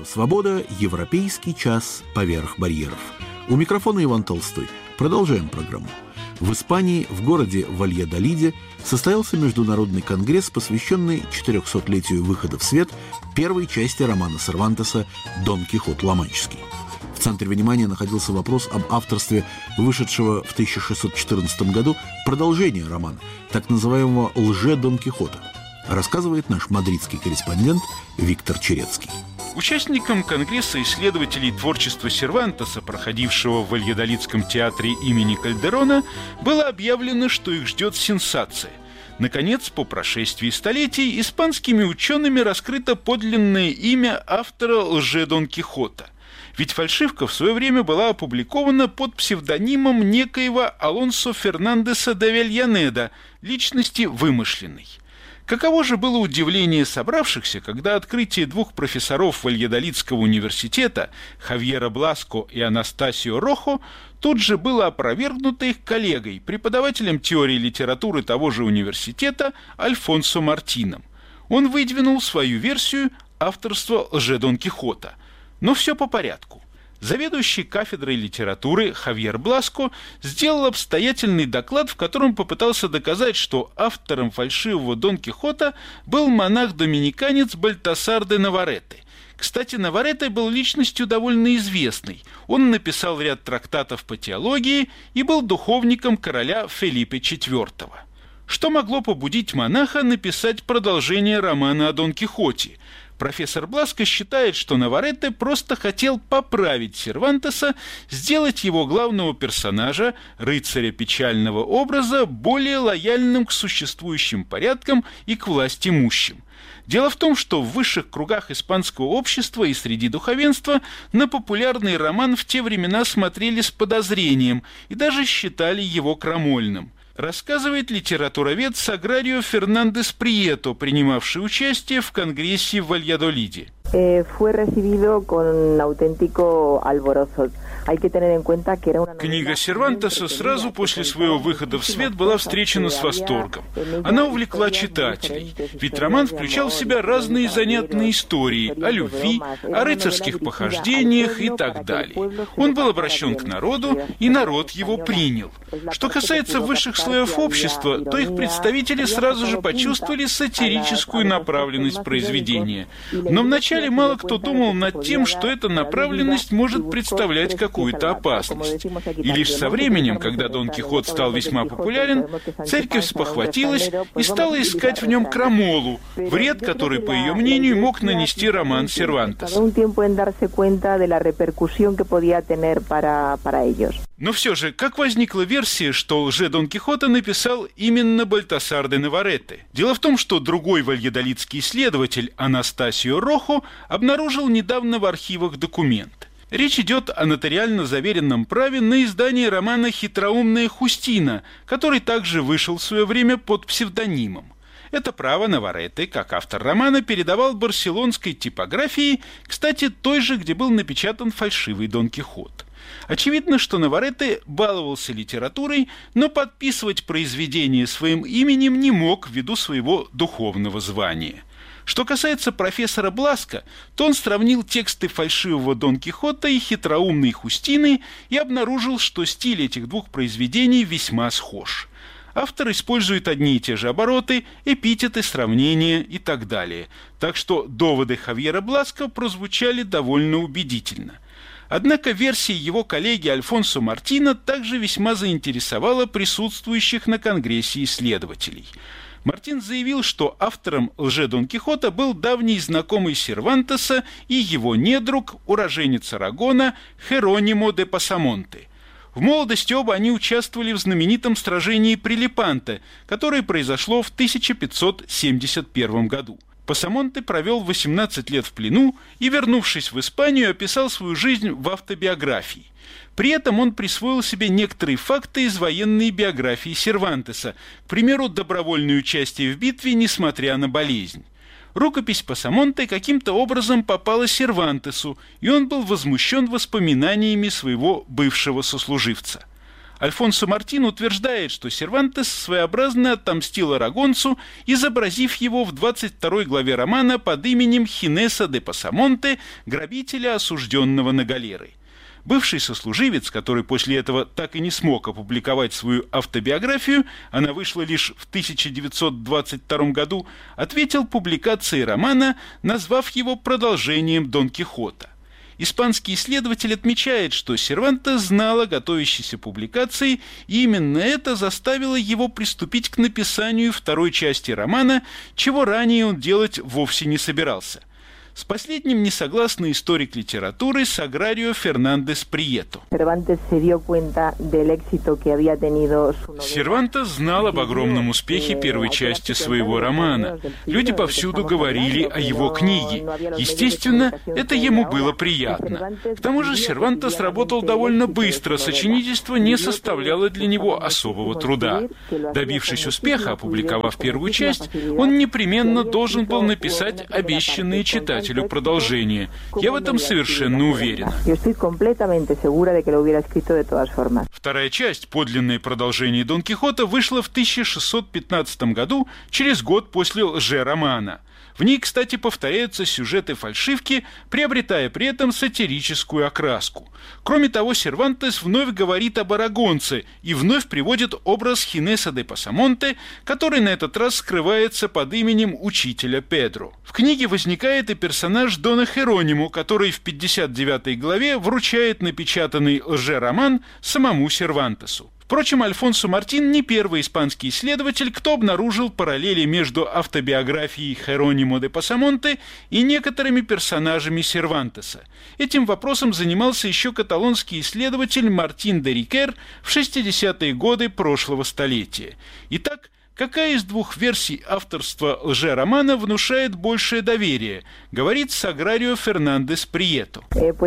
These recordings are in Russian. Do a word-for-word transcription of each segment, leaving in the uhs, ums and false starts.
Радио «Свобода», европейский час поверх барьеров. У микрофона Иван Толстой. Продолжаем программу. В Испании, в городе Вальядолиде, состоялся международный конгресс, посвященный четырехсотлетию выхода в свет первой части романа Сервантеса «Дон Кихот Ла-Манческий». В центре внимания находился вопрос об авторстве вышедшего в тысяча шестьсот четырнадцатом году продолжения романа, так называемого «Лже-Дон Кихота». Рассказывает наш мадридский корреспондент Виктор Черецкий. Участникам Конгресса исследователей творчества Сервантеса, проходившего в Вальядолидском театре имени Кальдерона, было объявлено, что их ждет сенсация. Наконец, по прошествии столетий, испанскими учеными раскрыто подлинное имя автора «Лже-Дон Кихота». Ведь фальшивка в свое время была опубликована под псевдонимом некоего Алонсо Фернандеса де Авельянеда, личности вымышленной. Каково же было удивление собравшихся, когда открытие двух профессоров Вальядолидского университета, Хавьера Бласко и Анастасио Рохо, тут же было опровергнуто их коллегой, преподавателем теории литературы того же университета Альфонсо Мартином. Он выдвинул свою версию авторства «Лже-Дон Кихота». Но все по порядку. Заведующий кафедрой литературы Хавьер Бласко сделал обстоятельный доклад, в котором попытался доказать, что автором фальшивого Дон Кихота был монах-доминиканец Бальтасар де Наваретте. Кстати, Наваретте был личностью довольно известной. Он написал ряд трактатов по теологии и был духовником короля Фелипе четвёртого. Что могло побудить монаха написать продолжение романа о Дон Кихоте? Профессор Бласко считает, что Наваретте просто хотел поправить Сервантеса, сделать его главного персонажа, рыцаря печального образа, более лояльным к существующим порядкам и к власть имущим. Дело в том, что в высших кругах испанского общества и среди духовенства на популярный роман в те времена смотрели с подозрением и даже считали его крамольным. Рассказывает литературовед Саграрио Фернандес Прието, принимавший участие в конгрессе в Вальядолиде. Книга Сервантеса сразу после своего выхода в свет была встречена с восторгом. Она увлекла читателей, ведь роман включал в себя разные занятные истории о любви, о рыцарских похождениях и так далее. Он был обращен к народу, и народ его принял. Что касается высших слоев общества, то их представители сразу же почувствовали сатирическую направленность произведения. Но вначале мало кто думал над тем, что эта направленность может представлять какую-то опасность. И лишь со временем, когда Дон Кихот стал весьма популярен, церковь спохватилась и стала искать в нем крамолу, вред, который, по ее мнению, мог нанести роман Сервантеса. Но все же, как возникла версия, что «Лже-Дон Кихота» написал именно Бальтасар де Наваретте? Дело в том, что другой вальядолидский исследователь Анастасио Рохо обнаружил недавно в архивах документ. Речь идет о нотариально заверенном праве на издание романа «Хитроумная Хустина», который также вышел в свое время под псевдонимом. Это право Наваретте, как автор романа, передавал барселонской типографии, кстати, той же, где был напечатан фальшивый Дон Кихот. Очевидно, что Наваретте баловался литературой, но подписывать произведение своим именем не мог ввиду своего духовного звания. Что касается профессора Бласко, то он сравнил тексты фальшивого Дон Кихота и хитроумной Хустины и обнаружил, что стиль этих двух произведений весьма схож. Автор использует одни и те же обороты, эпитеты, сравнения и так далее. Так что доводы Хавьера Бласко прозвучали довольно убедительно. Однако версия его коллеги Альфонсо Мартина также весьма заинтересовала присутствующих на Конгрессе исследователей. Мартин заявил, что автором «Лже-Дон Кихота» был давний знакомый Сервантеса и его недруг, уроженец Арагона, Херонимо де Пасамонте. В молодости оба они участвовали в знаменитом сражении при Лепанто, которое произошло в тысяча пятьсот семьдесят первом году. Пасамонте провел восемнадцать лет в плену и, вернувшись в Испанию, описал свою жизнь в автобиографии. При этом он присвоил себе некоторые факты из военной биографии Сервантеса, к примеру, добровольное участие в битве, несмотря на болезнь. Рукопись Пасамонте каким-то образом попала Сервантесу, и он был возмущен воспоминаниями своего бывшего сослуживца. Альфонсо Мартин утверждает, что Сервантес своеобразно отомстил арагонцу, изобразив его в двадцать второй главе романа под именем Хинеса де Пасамонте, грабителя, осужденного на галеры. Бывший сослуживец, который после этого так и не смог опубликовать свою автобиографию, она вышла лишь в тысяча девятьсот двадцать втором году, ответил публикации романа, назвав его продолжением Дон Кихота. Испанский исследователь отмечает, что Сервантес знал о готовящейся публикации, и именно это заставило его приступить к написанию второй части романа, чего ранее он делать вовсе не собирался. С последним не согласен историк литературы Саграрио Фернандес Прието. Сервантес знал об огромном успехе первой части своего романа. Люди повсюду говорили о его книге. Естественно, это ему было приятно. К тому же Сервантес работал довольно быстро, сочинительство не составляло для него особого труда. Добившись успеха, опубликовав первую часть, он непременно должен был написать обещанные читателям продолжение. Я в этом совершенно уверена. Вторая часть, подлинное продолжение Дон Кихота, вышла в тысяча шестьсот пятнадцатом году, через год после лже-романа. В ней, кстати, повторяются сюжеты фальшивки, приобретая при этом сатирическую окраску. Кроме того, Сервантес вновь говорит об арагонце и вновь приводит образ Хинеса де Пасамонте, который на этот раз скрывается под именем учителя Педро. В книге возникает и персонаж Дона Херонимо, который в пятьдесят девятой главе вручает напечатанный лже-роман самому Сервантесу. Впрочем, Альфонсо Мартин не первый испанский исследователь, кто обнаружил параллели между автобиографией Херонимо де Пасамонте и некоторыми персонажами Сервантеса. Этим вопросом занимался еще каталонский исследователь Мартин де Рикер в шестидесятые годы прошлого столетия. Итак, какая из двух версий авторства лже-романа внушает большее доверие, говорит Саграрио Фернандес Прието.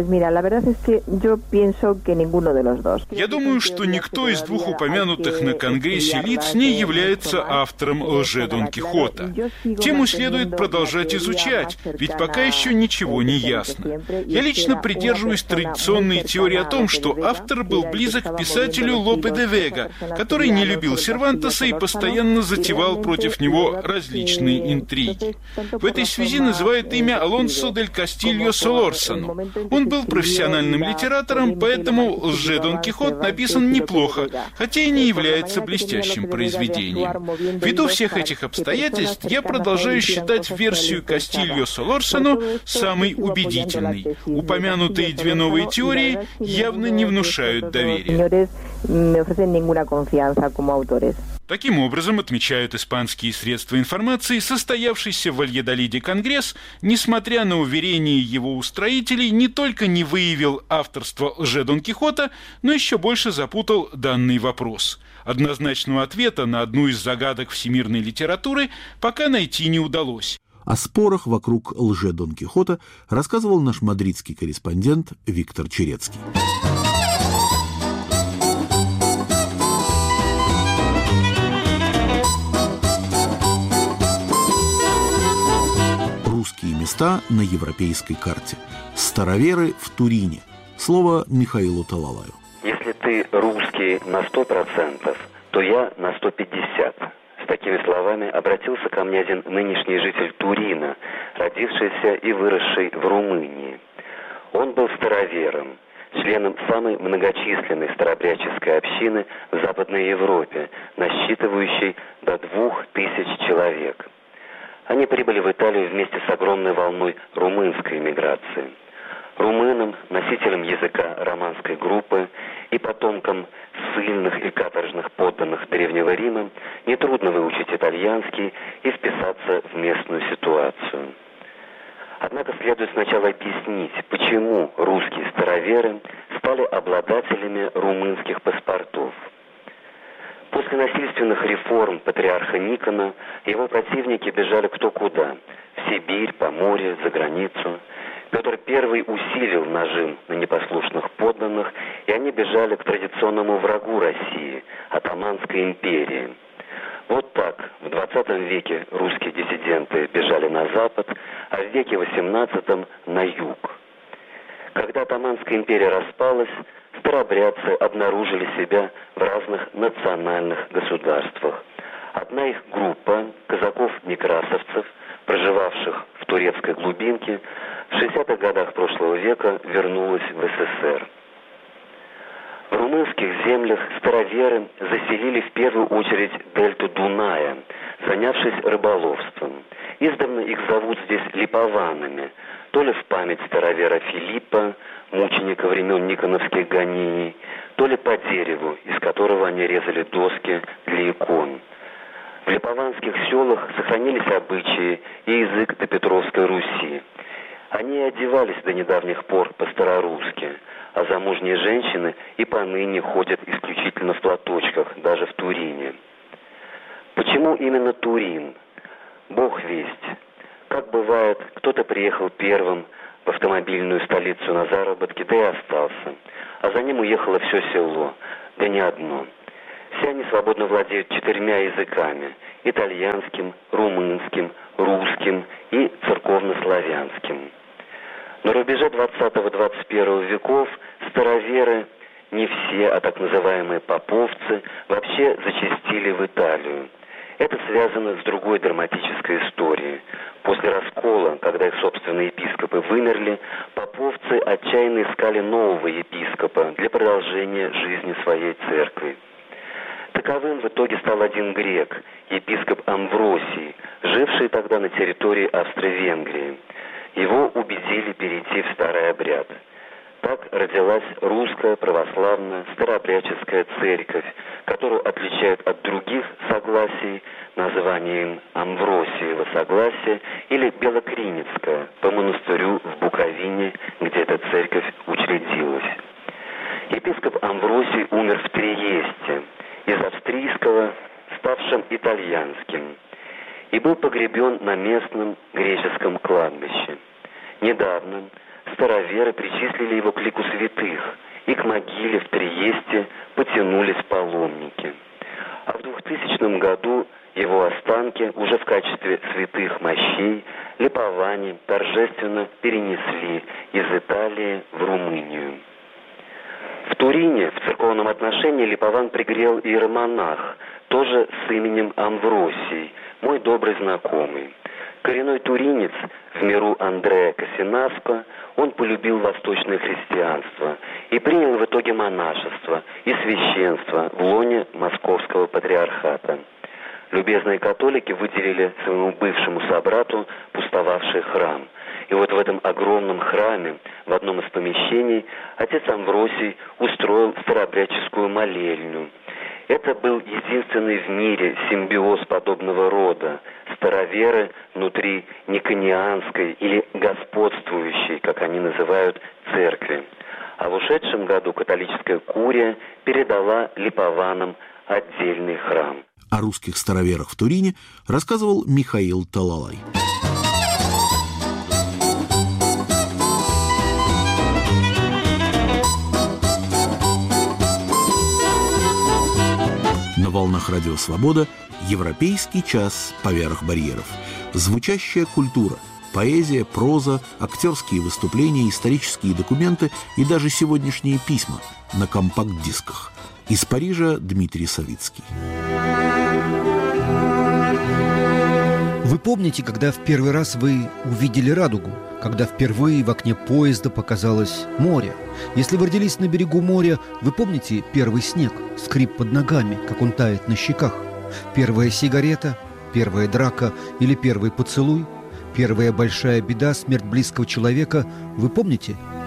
Я думаю, что никто из двух упомянутых на Конгрессе лиц не является автором лже-Дон Кихота. Тему следует продолжать изучать, ведь пока еще ничего не ясно. Я лично придерживаюсь традиционной теории о том, что автор был близок к писателю Лопе де Вега, который не любил Сервантеса и постоянно затевал против него различные интриги. В этой связи называют имя Алонсо дель Кастильо Солорсано. Он был профессиональным литератором, поэтому лже-Дон Кихот написан неплохо, хотя и не является блестящим произведением. Ввиду всех этих обстоятельств, я продолжаю считать версию Кастильо Солорсано самой убедительной. Упомянутые две новые теории явно не внушают доверия. Таким образом, отмечают испанские средства информации, состоявшийся в Вальядолиде Конгресс, несмотря на уверения его устроителей, не только не выявил авторство лже-Дон Кихота, но еще больше запутал данный вопрос. Однозначного ответа на одну из загадок всемирной литературы пока найти не удалось. О спорах вокруг лже-Дон Кихота рассказывал наш мадридский корреспондент Виктор Черецкий. Русские места на европейской карте. Староверы в Турине. Слово Михаилу Талалаю. Если ты русский на сто процентов, то я на сто пятьдесят. С такими словами обратился ко мне один нынешний житель Турина, родившийся и выросший в Румынии. Он был старовером, членом самой многочисленной старообрядческой общины в Западной Европе, насчитывающей до двух тысяч человек. Они прибыли в Италию вместе с огромной волной румынской эмиграции. Румынам, носителям языка романской группы и потомкам ссыльных и каторжных подданных Древнего Рима нетрудно выучить итальянский и вписаться в местную ситуацию. Однако следует сначала объяснить, почему русские староверы стали обладателями румынских паспортов. После насильственных реформ патриарха Никона его противники бежали кто куда – в Сибирь, по морю, за границу. Петр I усилил нажим на непослушных подданных, и они бежали к традиционному врагу России – Отtomанской империи. Вот так в двадцатом веке русские диссиденты бежали на запад, а в веке восемнадцатом – на юг. Когда Отtomанская империя распалась, старообрядцы обнаружили себя в разных национальных государствах. Одна их группа, казаков-некрасовцев, проживавших в турецкой глубинке, в шестидесятых годах прошлого века вернулась в СССР. В румынских землях староверы заселили в первую очередь дельту Дуная, занявшись рыболовством. Издавна их зовут здесь липованами, то ли в память старовера Филиппа, мученика времен Никоновских гонений, то ли по дереву, из которого они резали доски для икон. В липованских селах сохранились обычаи и язык допетровской Руси. Они одевались до недавних пор по-старорусски, а замужние женщины и поныне ходят исключительно в платочках, даже в Турине. Почему именно Турин? Бог весть. Как бывает, кто-то приехал первым в автомобильную столицу на заработки, да и остался, а за ним уехало все село, да не одно. Все они свободно владеют четырьмя языками – итальянским, румынским, русским и церковнославянским. На рубеже двадцатого-двадцать первого веков староверы, не все, а так называемые поповцы, вообще зачастили в Италию. Это связано с другой драматической историей. После раскола, когда их собственные епископы вымерли, поповцы отчаянно искали нового епископа для продолжения жизни своей церкви. Таковым в итоге стал один грек, епископ Амвросий, живший тогда на территории Австро-Венгрии. Его убедили перейти в старый обряд. Так родилась русская православная старообрядческая церковь, которую отличают от других согласий названием Амвросиево согласие или Белокриницкое по монастырю в Буковине, где эта церковь учредилась. Епископ Амвросий умер в Триесте, из австрийского, ставшим итальянским, и был погребен на местном греческом кладбище. Недавно староверы причислили его к лику святых, и к могиле в Триесте потянулись паломники. А в двухтысячном году его останки уже в качестве святых мощей липоване торжественно перенесли из Италии в Румынию. В Турине в церковном отношении липован пригрел иеромонах, тоже с именем Амвросий, мой добрый знакомый. Коренной туринец, в миру Андреа Касинаско, он полюбил восточное христианство и принял в итоге монашество и священство в лоне московского патриархата. Любезные католики выделили своему бывшему собрату пустовавший храм. И вот в этом огромном храме, в одном из помещений, отец Амвросий устроил старообрядческую молельню. Это был единственный в мире симбиоз подобного рода. Староверы внутри никонианской или господствующей, как они называют, церкви. А в ушедшем году католическая курия передала липованам отдельный храм. О русских староверах в Турине рассказывал Михаил Талалай. На волнах Радио Свобода «Европейский час поверх барьеров». Звучащая культура, поэзия, проза, актерские выступления, исторические документы и даже сегодняшние письма на компакт-дисках. Из Парижа Дмитрий Савицкий. Вы помните, когда в первый раз вы увидели радугу? Когда впервые в окне поезда показалось море? Если вы родились на берегу моря, вы помните первый снег, скрип под ногами, как он тает на щеках? Первая сигарета, первая драка или первый поцелуй? Первая большая беда, смерть близкого человека, вы помните?